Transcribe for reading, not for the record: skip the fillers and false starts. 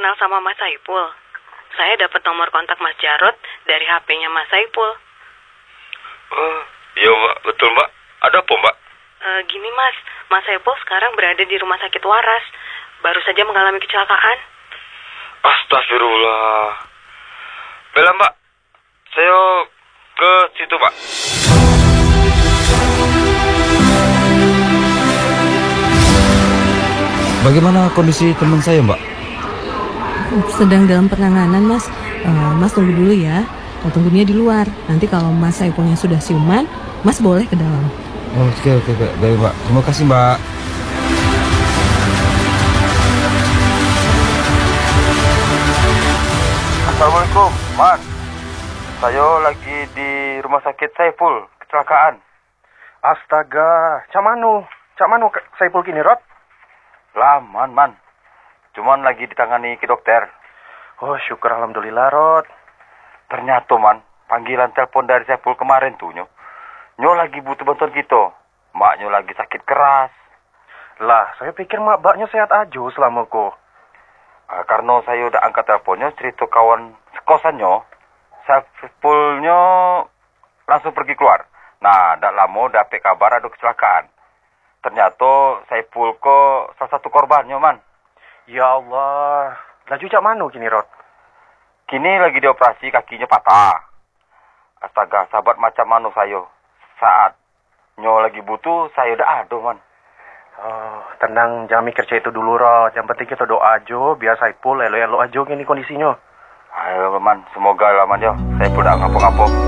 kenal sama Mas Saipul. Saya dapat nomor kontak Mas Jarot dari HP-nya Mas Saipul. Oh, iya Mbak, betul Mbak. Ada apa Mbak? Gini Mas Saipul sekarang berada di rumah sakit waras. Baru saja mengalami kecelakaan. Astagfirullah. Bella Mbak, saya ke situ Mbak. Bagaimana kondisi teman saya, Mbak? Sedang dalam penanganan, Mas. Mas tunggu dulu ya. Tunggu dia di luar. Nanti kalau Mas Saipulnya sudah siuman, Mas boleh ke dalam. Oke, baik Mbak. Terima kasih Mbak. Assalamualaikum, Man. Saya lagi di rumah sakit Saipul, kecelakaan. Astaga, cak manu Saipul kini, Rod? Laman, Man. Cuman lagi ditangani ke dokter. Oh, syukur alhamdulillah, Rod. Ternyata, Man, panggilan telepon dari Saipul kemarin tuh, Nyo lagi butuh bantuan kita. Maknya lagi sakit keras. Lah, saya pikir mbaknya sehat aja selama kok. Karena saya udah angkat teleponnya, cerita kawan sekosannya, Saipulnya langsung pergi keluar. Nah, tidak lama dapet kabar ada kecelakaan. Ternyata Saipul kok salah satu korbannya, Man. Ya Allah. Laju cak manu kini, Rod? Kini lagi dioperasi, kakinya patah. Astaga, sahabat macam manu saya. Saat nyo lagi butuh, saya udah ada, Man. Oh, tenang, jangan mikir itu dulu, Rod. Yang penting kita doa aja, biar Saipul elo-elo aja gini kondisinya. Ayo, Man, semoga lah, Man, yo. Saipul udah ngapok-ngapok.